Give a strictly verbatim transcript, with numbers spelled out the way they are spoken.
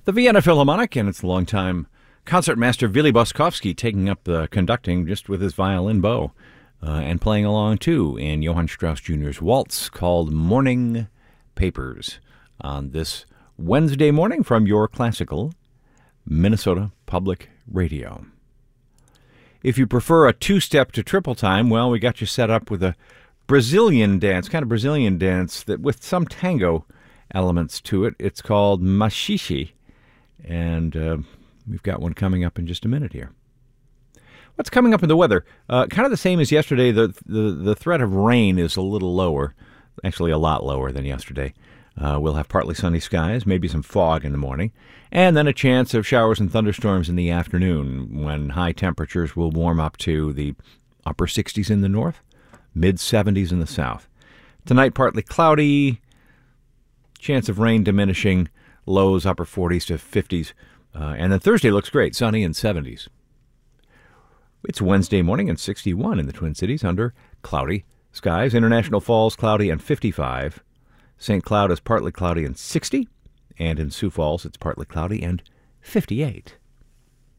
The Vienna Philharmonic and its longtime concertmaster Willy Boskovsky taking up the conducting just with his violin bow uh, and playing along too in Johann Strauss Junior's waltz called Morning Papers on this Wednesday morning from your classical Minnesota Public Radio. If you prefer a two-step to triple time, well, we got you set up with a Brazilian dance, kind of Brazilian dance that with some tango elements to it. It's called machixe, and uh, we've got one coming up in just a minute here. What's coming up in the weather? Uh, kind of the same as yesterday. The, the, the threat of rain is a little lower, actually a lot lower than yesterday. Uh, we'll have partly sunny skies, maybe some fog in the morning, and then a chance of showers and thunderstorms in the afternoon when high temperatures will warm up to the upper sixties in the north, mid seventies in the south. Tonight, partly cloudy, chance of rain diminishing, lows upper forties to fifties, uh, and then Thursday looks great, sunny and seventies. It's Wednesday morning and sixty-one in the Twin Cities under cloudy skies. International Falls, cloudy and fifty-five. Saint Cloud is partly cloudy and sixty, and in Sioux Falls it's partly cloudy and fifty-eight.